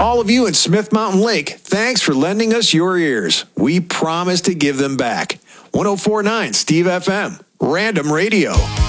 all of you in Smith Mountain Lake, thanks for lending us your ears. We promise to give them back. 104.9 Steve FM, Random Radio.